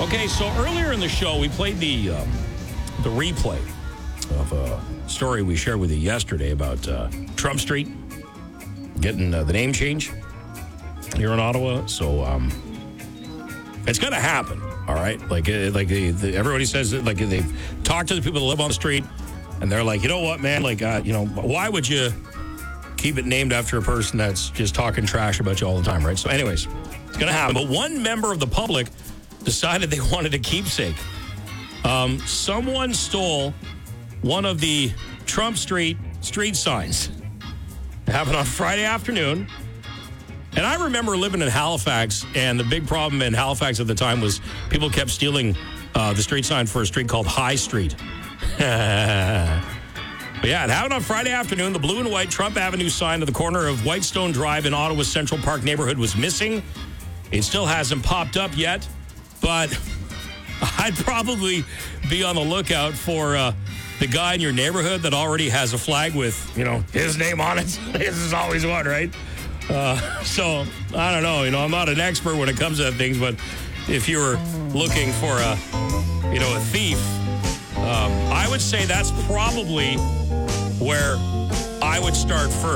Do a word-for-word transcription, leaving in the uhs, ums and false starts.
Okay, so earlier in the show, we played the um, the replay of a story we shared with you yesterday about uh, Trump Street getting uh, the name change here in Ottawa. So um, it's going to happen, all right? Like, uh, like they, the, everybody says, that, like they've talked to the people that live on the street, and they're like, you know what, man? Like, uh, you know, why would you keep it named after a person that's just talking trash about you all the time, right? So, anyways, it's going to happen. But one member of the public decided they wanted a keepsake. Um, someone stole one of the Trump Street street signs. It happened on Friday afternoon. And I remember living in Halifax, and the big problem in Halifax at the time was people kept stealing uh, the street sign for a street called High Street. But yeah, it happened on Friday afternoon. The blue and white Trump Avenue sign at the corner of Whitestone Drive in Ottawa's Central Park neighborhood was missing. It still hasn't popped up yet, but I'd probably be on the lookout for uh, the guy in your neighborhood that already has a flag with, you know, his name on it. This is always one, right? Uh, so, I don't know. You know, I'm not an expert when it comes to things, but if you were looking for a, you know, a thief, um, I would say that's probably where I would start first.